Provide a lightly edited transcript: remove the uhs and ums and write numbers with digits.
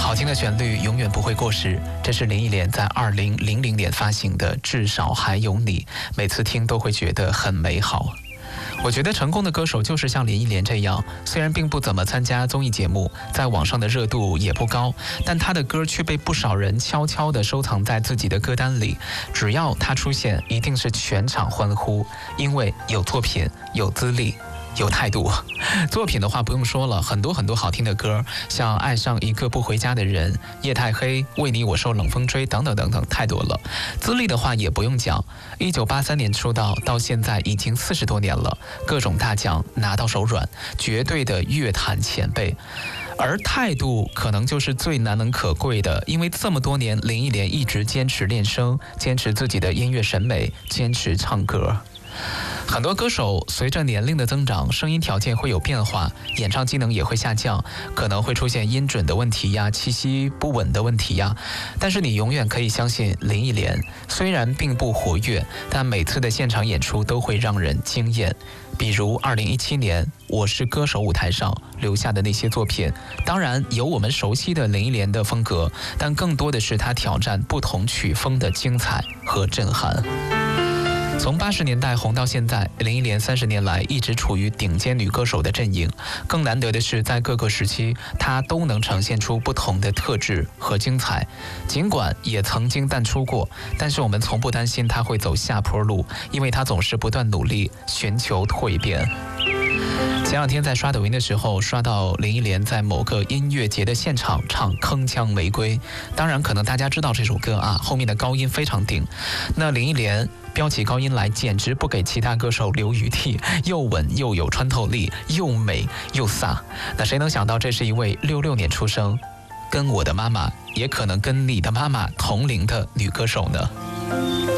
好听的旋律永远不会过时，这是林忆莲在2000年发行的《至少还有你》，每次听都会觉得很美好。我觉得成功的歌手就是像林忆莲这样，虽然并不怎么参加综艺节目，在网上的热度也不高，但她的歌却被不少人悄悄地收藏在自己的歌单里。只要她出现，一定是全场欢呼，因为有作品，有资历，有态度。作品的话不用说了，很多好听的歌，像爱上一个不回家的人、夜太黑、为你我受冷风吹等等太多了。资历的话也不用讲，1983年出道到现在已经40多年了，各种大奖拿到手软，绝对的乐坛前辈。而态度可能就是最难能可贵的，因为这么多年林忆莲一直坚持练声，坚持自己的音乐审美，坚持唱歌。很多歌手随着年龄的增长，声音条件会有变化，演唱机能也会下降，可能会出现音准的问题呀、气息不稳的问题呀。但是你永远可以相信林忆莲，虽然并不活跃，但每次的现场演出都会让人惊艳。比如2017年《我是歌手》舞台上留下的那些作品，当然有我们熟悉的林忆莲的风格，但更多的是她挑战不同曲风的精彩和震撼。从80年代红到现在，林忆莲30年来一直处于顶尖女歌手的阵营。更难得的是，在各个时期，她都能呈现出不同的特质和精彩。尽管也曾经淡出过，但是我们从不担心她会走下坡路，因为她总是不断努力，寻求蜕变。前两天在刷抖音的时候，刷到林忆莲在某个音乐节的现场唱《铿锵玫瑰》。当然可能大家知道这首歌啊，后面的高音非常顶。那林忆莲飙起高音来，简直不给其他歌手留余地，又稳又有穿透力，又美又飒。那谁能想到这是一位66年出生，跟我的妈妈，也可能跟你的妈妈同龄的女歌手呢？